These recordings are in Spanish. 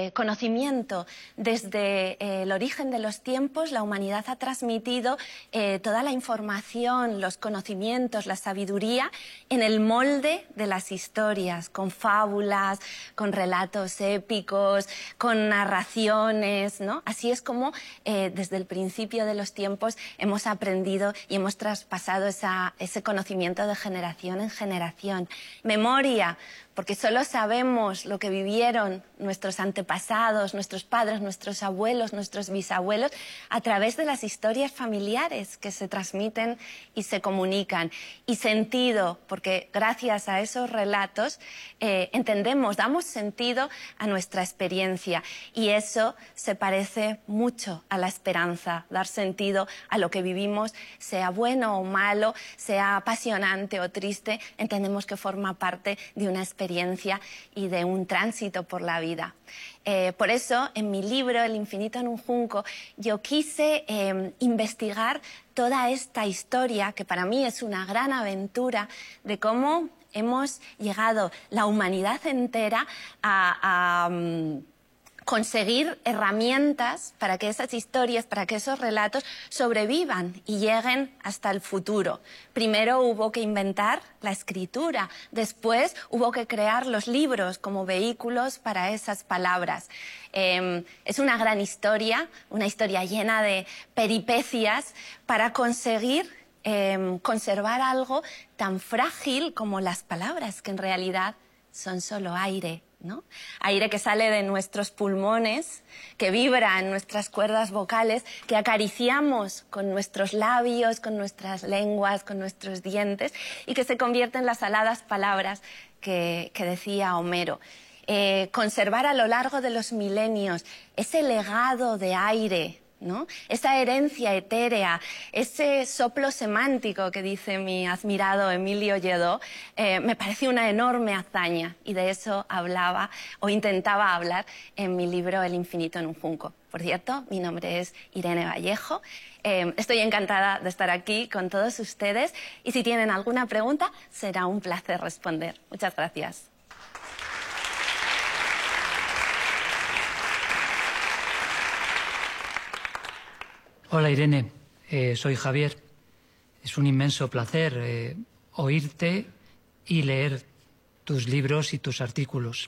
conocimiento. Desde el origen de los tiempos, la humanidad ha transmitido toda la información, los conocimientos, la sabiduría en el molde de las historias, con fábulas, con relatos épicos, con narraciones, ¿no? Así es como desde el principio de los tiempos hemos aprendido y hemos traspasado ese conocimiento de generación en generación. Memoria, porque solo sabemos lo que vivieron nuestros antepasados, nuestros padres, nuestros abuelos, nuestros bisabuelos, a través de las historias familiares que se transmiten y se comunican. Y sentido, porque gracias a esos relatos entendemos, damos sentido a nuestra experiencia. Y eso se parece mucho a la esperanza, dar sentido a lo que vivimos, sea bueno o malo, sea apasionante o triste, entendemos que forma parte de una experiencia y de un tránsito por la vida. Por eso, en mi libro, El infinito en un junco, yo quise investigar toda esta historia, que para mí es una gran aventura, de cómo hemos llegado, la humanidad entera, a conseguir herramientas para que esas historias, para que esos relatos sobrevivan y lleguen hasta el futuro. Primero hubo que inventar la escritura, después hubo que crear los libros como vehículos para esas palabras. Es una gran historia, una historia llena de peripecias para conseguir conservar algo tan frágil como las palabras, que en realidad son solo aire, ¿no? Aire que sale de nuestros pulmones, que vibra en nuestras cuerdas vocales, que acariciamos con nuestros labios, con nuestras lenguas, con nuestros dientes, y que se convierte en las aladas palabras que decía Homero. Conservar a lo largo de los milenios ese legado de aire, ¿no? Esa herencia etérea, ese soplo semántico que dice mi admirado Emilio Lledó, me parece una enorme hazaña, y de eso hablaba o intentaba hablar en mi libro El infinito en un junco. Por cierto, mi nombre es Irene Vallejo. Estoy encantada de estar aquí con todos ustedes, y si tienen alguna pregunta, será un placer responder. Muchas gracias. Hola Irene, soy Javier. Es un inmenso placer oírte y leer tus libros y tus artículos.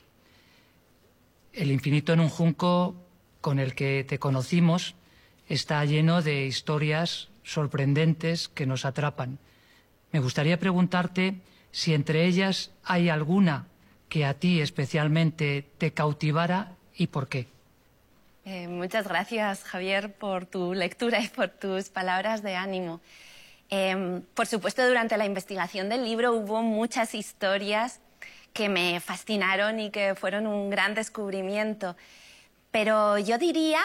El infinito en un junco, con el que te conocimos, está lleno de historias sorprendentes que nos atrapan. Me gustaría preguntarte si entre ellas hay alguna que a ti especialmente te cautivara y por qué. Muchas gracias, Javier, por tu lectura y por tus palabras de ánimo. Por supuesto, durante la investigación del libro hubo muchas historias que me fascinaron y que fueron un gran descubrimiento. Pero yo diría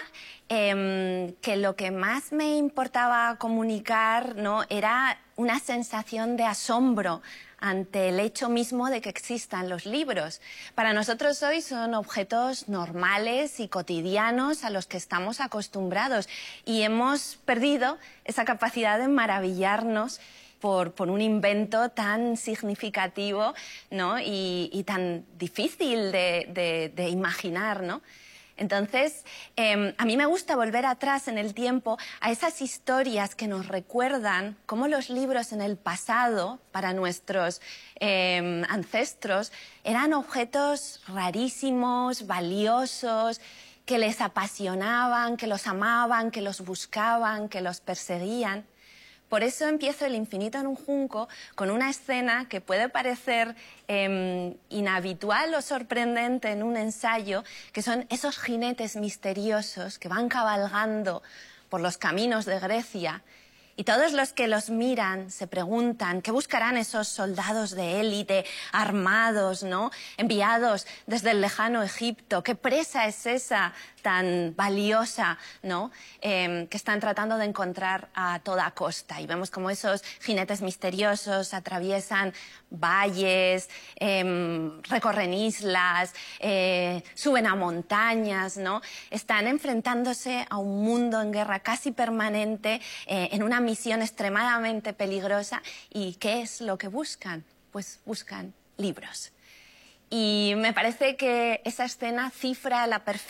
que lo que más me importaba comunicar, ¿no?, era una sensación de asombro ante el hecho mismo de que existan los libros. Para nosotros hoy son objetos normales y cotidianos a los que estamos acostumbrados, y hemos perdido esa capacidad de maravillarnos por un invento tan significativo, ¿no?, y tan difícil de imaginar, ¿no? Entonces, a mí me gusta volver atrás en el tiempo a esas historias que nos recuerdan cómo los libros en el pasado, para nuestros ancestros, eran objetos rarísimos, valiosos, que les apasionaban, que los amaban, que los buscaban, que los perseguían. Por eso empiezo El infinito en un junco con una escena que puede parecer inhabitual o sorprendente en un ensayo, que son esos jinetes misteriosos que van cabalgando por los caminos de Grecia, y todos los que los miran se preguntan qué buscarán esos soldados de élite armados, ¿no?, enviados desde el lejano Egipto. ¿Qué presa es esa tan valiosa, ¿no?, que están tratando de encontrar a toda costa? Y vemos como esos jinetes misteriosos atraviesan valles, recorren islas, suben a montañas, ¿no? Están enfrentándose a un mundo en guerra casi permanente, en una misión extremadamente peligrosa. ¿Y qué es lo que buscan? Pues buscan libros. Y me parece que esa escena cifra a la perfección